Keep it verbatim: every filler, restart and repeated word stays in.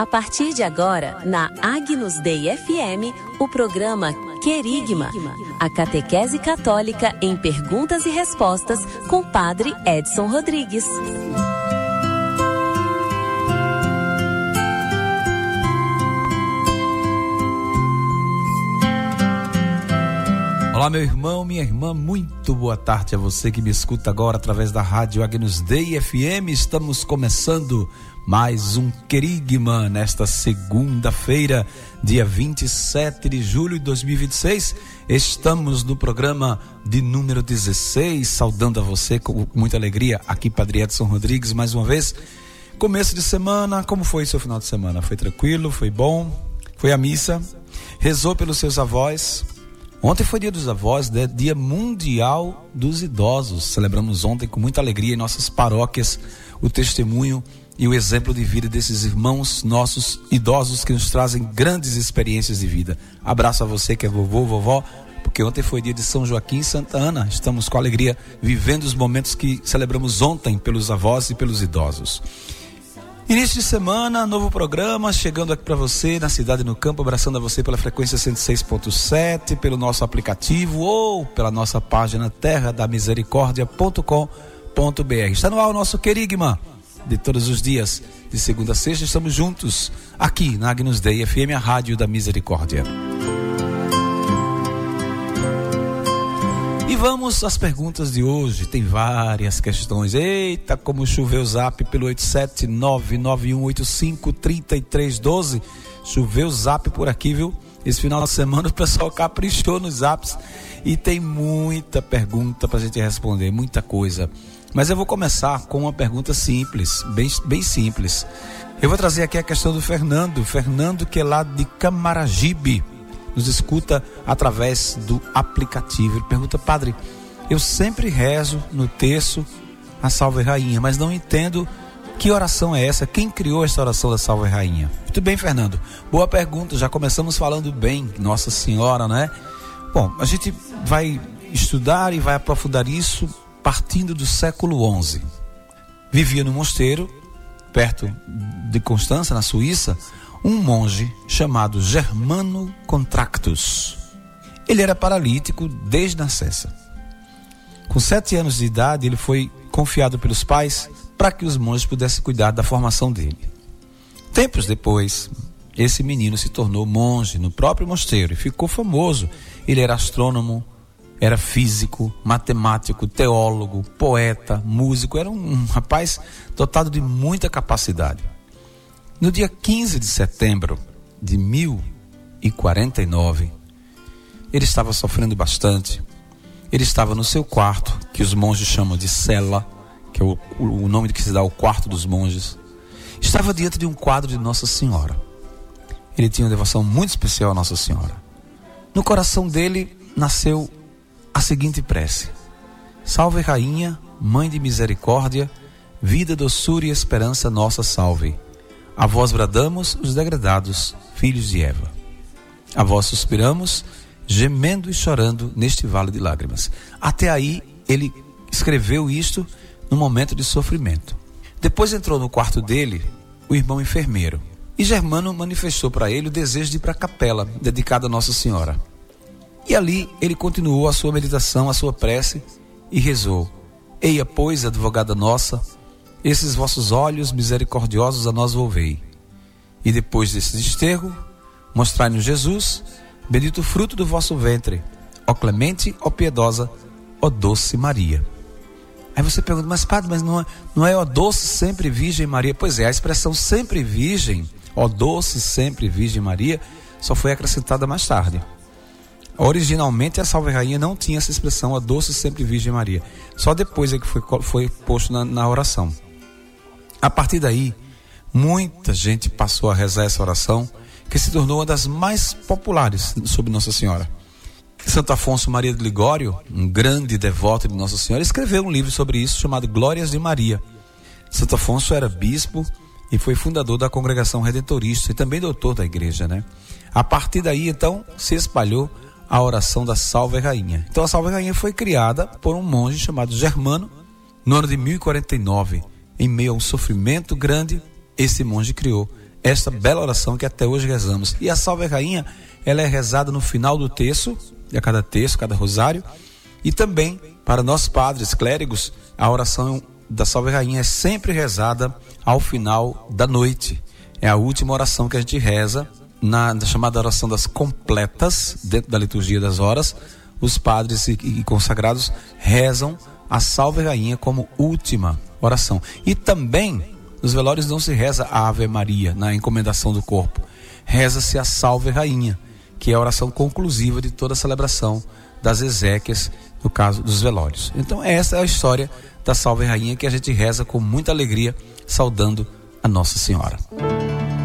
A partir de agora, na Agnus Dei F M, o programa Querigma, a catequese católica em perguntas e respostas com Padre Edson Rodrigues. Olá, meu irmão, minha irmã, muito boa tarde a você que me escuta agora através da rádio Agnus Dei F M. Estamos começando mais um Querigma nesta segunda-feira, dia vinte e sete de julho de dois mil e vinte e seis. Estamos no programa de número dezesseis, saudando a você com muita alegria. Aqui, Padre Edson Rodrigues, mais uma vez. Começo de semana, como foi o seu final de semana? Foi tranquilo? Foi bom? Foi à missa? Rezou pelos seus avós? Ontem foi dia dos avós, né? Dia mundial dos idosos. Celebramos ontem com muita alegria em nossas paróquias o testemunho e o exemplo de vida desses irmãos nossos idosos que nos trazem grandes experiências de vida. Abraço a você que é vovô, vovó, porque ontem foi dia de São Joaquim e Santa Ana. Estamos com alegria vivendo os momentos que celebramos ontem pelos avós e pelos idosos. Início de semana, novo programa, chegando aqui para você na cidade e no campo, abraçando a você pela frequência cento e seis ponto sete, pelo nosso aplicativo ou pela nossa página terra da misericórdia ponto com ponto b r. Está no ar o nosso Querigma de todos os dias, de segunda a sexta, estamos juntos aqui na Agnus Dei F M, a rádio da misericórdia. E vamos às perguntas de hoje. Tem várias questões. Eita, como choveu o zap pelo oito sete nove nove um oito cinco três três um dois. Choveu o zap por aqui, viu? Esse final de semana o pessoal caprichou nos zaps e tem muita pergunta pra gente responder, muita coisa. Mas eu vou começar com uma pergunta simples, bem, bem simples. Eu vou trazer aqui a questão do Fernando. Fernando, que é lá de Camaragibe, nos escuta através do aplicativo. Ele pergunta: Padre, eu sempre rezo no terço a Salve Rainha, mas não entendo que oração é essa, quem criou essa oração da Salve Rainha? Muito bem, Fernando, boa pergunta, já começamos falando bem, Nossa Senhora, né? Bom, a gente vai estudar e vai aprofundar isso partindo do século onze. Vivia no mosteiro, perto de Constança, na Suíça, um monge chamado Germano Contractus. Ele era paralítico desde nascença. Com sete anos de idade, ele foi confiado pelos pais para que os monges pudessem cuidar da formação dele. Tempos depois, esse menino se tornou monge no próprio mosteiro e ficou famoso. Ele era astrônomo, era físico, matemático, teólogo, poeta, músico. Era um, um rapaz dotado de muita capacidade. No dia quinze de setembro de mil e quarenta e nove, ele estava sofrendo bastante. Ele estava no seu quarto, que os monges chamam de cela, que é o, o nome que se dá ao quarto dos monges. Estava diante de um quadro de Nossa Senhora. Ele tinha uma devoção muito especial a Nossa Senhora. No coração dele nasceu a seguinte prece: Salve Rainha, Mãe de Misericórdia, vida, doçura e esperança nossa salve. A vós bradamos, os degradados, filhos de Eva. A vós suspiramos, gemendo e chorando neste vale de lágrimas. Até aí, ele escreveu isto num momento de sofrimento. Depois entrou no quarto dele o irmão enfermeiro. E Germano manifestou para ele o desejo de ir para a capela, dedicada a Nossa Senhora. E ali ele continuou a sua meditação, a sua prece, e rezou: Eia, pois, advogada nossa, esses vossos olhos misericordiosos a nós volvei. E depois desse desterro, mostrai-nos Jesus, bendito o fruto do vosso ventre, ó clemente, ó piedosa, ó doce Maria. Aí você pergunta: mas padre, mas não é, não é ó doce sempre Virgem Maria? Pois é, a expressão sempre virgem, ó doce sempre Virgem Maria, só foi acrescentada mais tarde. Originalmente a Salve Rainha não tinha essa expressão, a doce sempre Virgem Maria. Só depois é que foi, foi posto na, na oração. A partir daí, muita gente passou a rezar essa oração, que se tornou uma das mais populares sobre Nossa Senhora. Santo Afonso Maria de Ligório, um grande devoto de Nossa Senhora, escreveu um livro sobre isso chamado Glórias de Maria. Santo Afonso era bispo e foi fundador da Congregação Redentorista e também doutor da igreja, né? A partir daí, então, se espalhou a oração da Salve Rainha. Então a Salve Rainha foi criada por um monge chamado Germano, no ano de mil e quarenta e nove. Em meio a um sofrimento grande, esse monge criou esta bela oração que até hoje rezamos. E a Salve Rainha, ela é rezada no final do terço, de cada terço, cada rosário, e também para nós padres, clérigos, a oração da Salve Rainha é sempre rezada ao final da noite. É a última oração que a gente reza na, na chamada oração das completas, dentro da liturgia das horas. Os padres e, e consagrados rezam a Salve Rainha como última oração. E também nos velórios não se reza a Ave Maria na encomendação do corpo, reza-se a Salve Rainha, que é a oração conclusiva de toda a celebração das exéquias, no caso dos velórios. Então essa é a história da Salve Rainha, que a gente reza com muita alegria, saudando a Nossa Senhora.